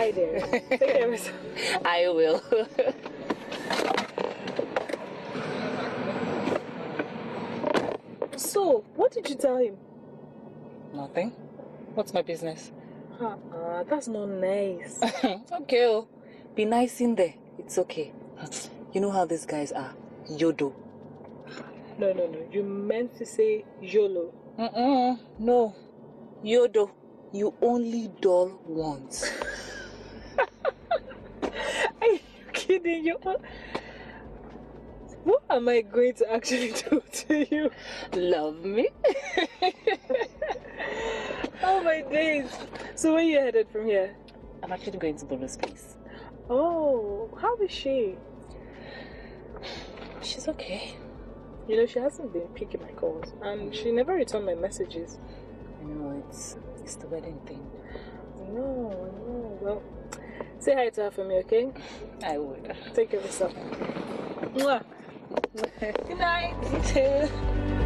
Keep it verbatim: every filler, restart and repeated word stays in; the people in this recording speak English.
Hi there. Take care of yourself. I will. So, what did you tell him? Nothing. What's my business? Uh-uh, that's not nice. Okay, oh. Be nice in there. It's okay. You know how these guys are. Yodo. No, no, no. You meant to say YOLO. Mm-mm. No. Yodo. You only dull once. Are you kidding? You. What am I going to actually do to you? Love me? Oh my days. So where are you headed from here? I'm actually going to Bolo's place. Oh, how is she? She's okay. You know, she hasn't been picking my calls and she never returned my messages. I know, it's, it's the wedding thing. No, no. Well, say hi to her for me, okay? I would. Take care of yourself. Mwah. Good night. You too.